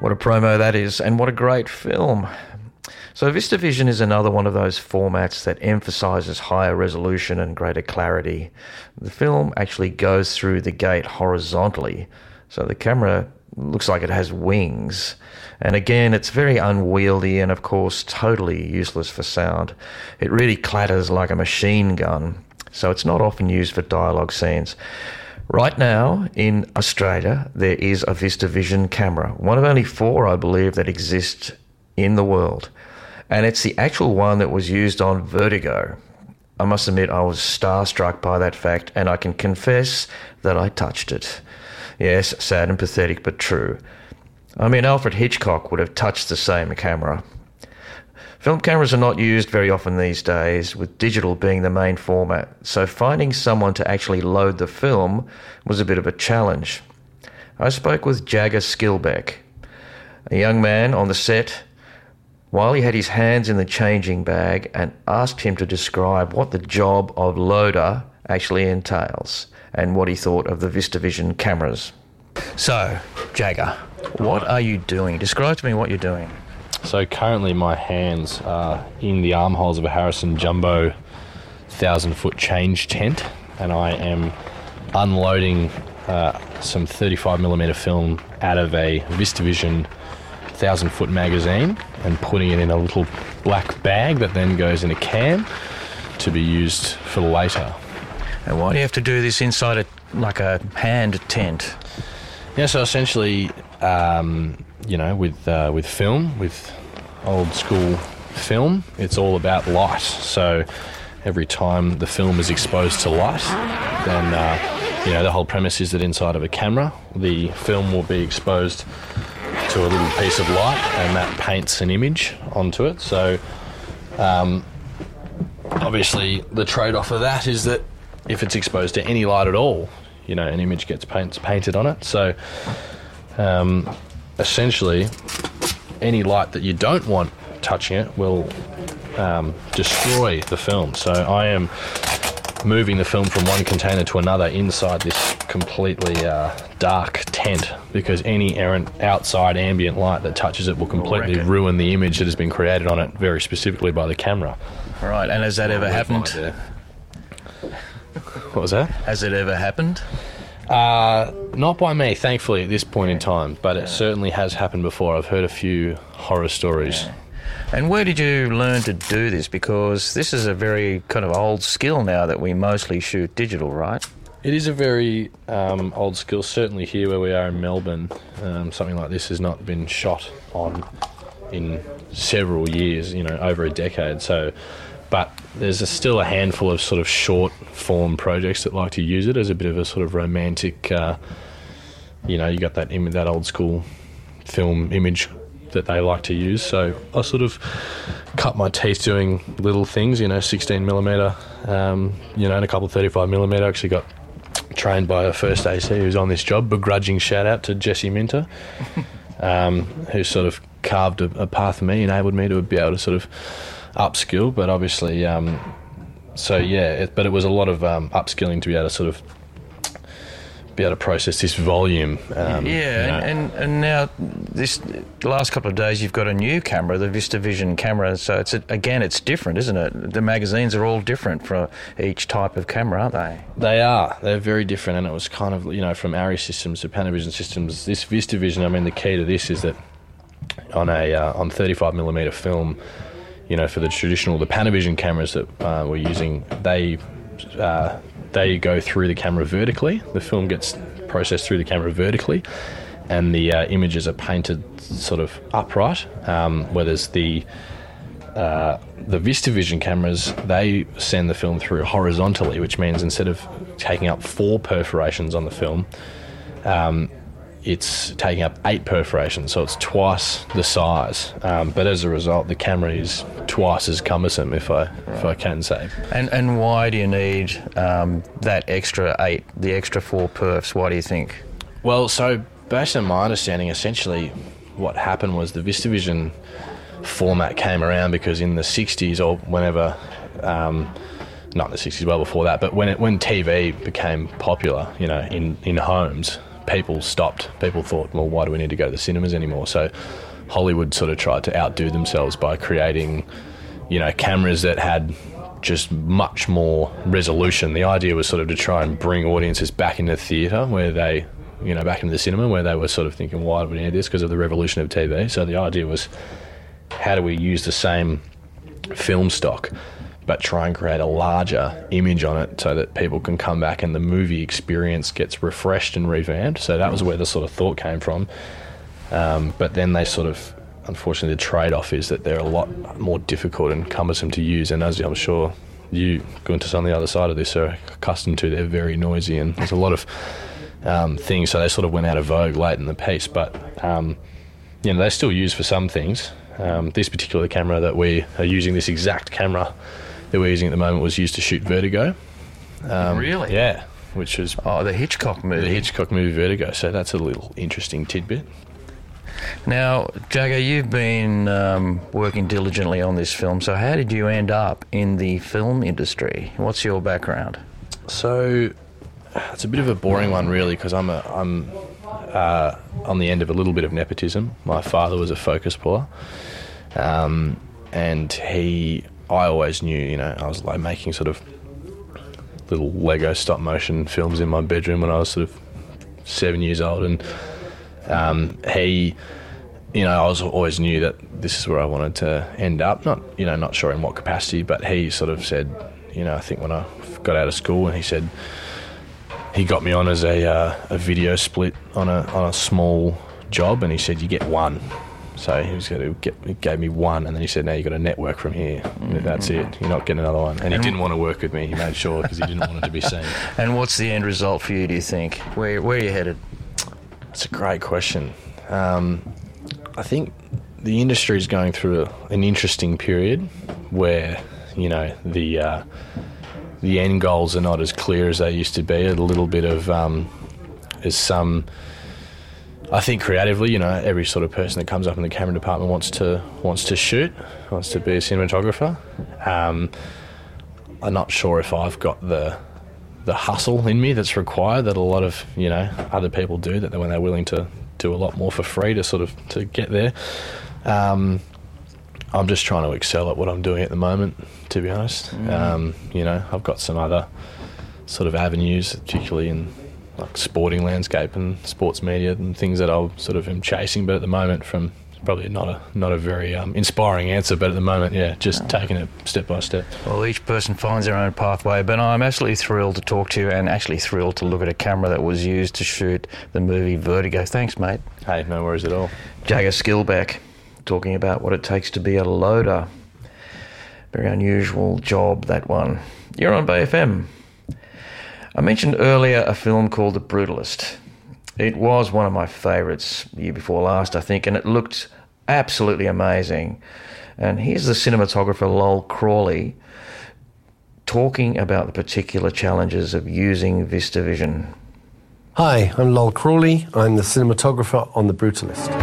What a promo that is, and what a great film. So VistaVision is another one of those formats that emphasises higher resolution and greater clarity. The film actually goes through the gate horizontally, so the camera looks like it has wings. And again, it's very unwieldy and, of course, totally useless for sound. It really clatters like a machine gun, so it's not often used for dialogue scenes. Right now, in Australia, there is a VistaVision camera, one of only 4, I believe, that exist in the world. And it's the actual one that was used on Vertigo. I must admit, I was starstruck by that fact, and I can confess that I touched it. Yes, sad and pathetic, but true. I mean, Alfred Hitchcock would have touched the same camera. Film cameras are not used very often these days, with digital being the main format, so finding someone to actually load the film was a bit of a challenge. I spoke with Jagger Skilbeck, a young man on the set, while he had his hands in the changing bag, and asked him to describe what the job of loader actually entails and what he thought of the VistaVision cameras. So, Jagger, what are you doing? Describe to me what you're doing. So currently my hands are in the armholes of a Harrison Jumbo 1,000-foot change tent, and I am unloading some 35mm film out of a VistaVision 1,000-foot magazine and putting it in a little black bag that then goes in a can to be used for later. And why do you have to do this inside like a hand tent? Yeah, so essentially, with film, with old school film, it's all about light. So every time the film is exposed to light, then the whole premise is that inside of a camera, the film will be exposed to a little piece of light, and that paints an image onto it. So obviously, the trade-off of that is that if it's exposed to any light at all, an image gets painted on it. So essentially, any light that you don't want touching it will destroy the film. So I am moving the film from one container to another inside this completely dark tent, because any errant outside ambient light that touches it will completely ruin the image that has been created on it very specifically by the camera. Right, and has that ever happened? What was that? Has it ever happened? Not by me, thankfully, at this point in time, but it certainly has happened before. I've heard a few horror stories. Yeah. And where did you learn to do this? Because this is a very kind of old skill now that we mostly shoot digital, right? It is a very old skill, certainly here where we are in Melbourne. Something like this has not been shot on in several years, over a decade. So, but there's still a handful of sort of short form projects that like to use it as a bit of a sort of romantic, you got that old school film image that they like to use. So I sort of cut my teeth doing little things, 16mm, and a couple of 35mm. I actually got trained by a first AC who's on this job. Begrudging shout out to Jesse Minter, who sort of carved a path for me, enabled me to be able to sort of upskill. But obviously, but it was a lot of upskilling to be able to sort of be able to process this volume. And now the last couple of days you've got a new camera, the VistaVision camera, so it's different, isn't it? The magazines are all different for each type of camera, aren't they? They're very different, and it was kind of, from Arri Systems to Panavision Systems, this VistaVision, the key to this is that on 35mm film, for the Panavision cameras that we're using, they go through the camera vertically. The film gets processed through the camera vertically, and the images are painted sort of upright. Whereas the VistaVision cameras, they send the film through horizontally, which means instead of taking up 4 perforations on the film, it's taking up 8 perforations, so it's twice the size. But as a result, the camera is twice as cumbersome, if I can say. And why do you need that extra 8, the extra 4 perfs? Why do you think? Well, so based on my understanding, essentially what happened was the VistaVision format came around because in the 60s or whenever, not the 60s, well before that, but when TV became popular, in homes, people stopped. People thought, well, why do we need to go to the cinemas anymore? So Hollywood sort of tried to outdo themselves by creating, cameras that had just much more resolution. The idea was sort of to try and bring audiences back into the theatre where they, back into the cinema where they were sort of thinking, why do we need this? Because of the revolution of TV. So the idea was, how do we use the same film stock but try and create a larger image on it so that people can come back and the movie experience gets refreshed and revamped. So that was where the sort of thought came from. But then they sort of, unfortunately, the trade-off is that they're a lot more difficult and cumbersome to use, and as I'm sure you, Guntis, on the other side of this, are accustomed to, they're very noisy, and there's a lot of things, so they sort of went out of vogue late in the piece, but they're still used for some things. This particular camera that we are using, this exact camera that we're using at the moment, was used to shoot Vertigo. Really? Yeah, which was... Oh, the Hitchcock movie. The Hitchcock movie Vertigo, so that's a little interesting tidbit. Now, Jagger, you've been working diligently on this film, so how did you end up in the film industry? What's your background? So, it's a bit of a boring one, really, because I'm on the end of a little bit of nepotism. My father was a focus puller, and I always knew, I was like making sort of little Lego stop motion films in my bedroom when I was sort of 7 years old, and I always knew that this is where I wanted to end up. Not sure in what capacity, but he sort of said, I think when I got out of school, and he said he got me on as a video split on a small job, and he said you get one. So he gave me one, and then he said, now you got to network from here. That's it. You're not getting another one. And he didn't want to work with me. He made sure, because he didn't want it to be seen. And what's the end result for you, do you think? Where are you headed? That's a great question. I think the industry is going through an interesting period where, the end goals are not as clear as they used to be. A little bit of, I think creatively, every sort of person that comes up in the camera department wants to shoot, wants to be a cinematographer. I'm not sure if I've got the hustle in me that's required that a lot of other people do, that when they're willing to do a lot more for free to get there. I'm just trying to excel at what I'm doing at the moment, to be honest. I've got some other sort of avenues, particularly in like sporting landscape and sports media and things that I sort of am chasing, but at the moment, from probably not a very inspiring answer, but at the moment, just taking it step by step. Well, each person finds their own pathway, but I'm absolutely thrilled to talk to you, and actually thrilled to look at a camera that was used to shoot the movie Vertigo. Thanks, mate. Hey, no worries at all. Jagger Skillbeck, talking about what it takes to be a loader. Very unusual job, that one. You're on Bay FM. I mentioned earlier a film called The Brutalist. It was one of my favourites year before last, I think, and it looked absolutely amazing. And here's the cinematographer Lol Crawley talking about the particular challenges of using VistaVision. Hi, I'm Lol Crawley. I'm the cinematographer on The Brutalist.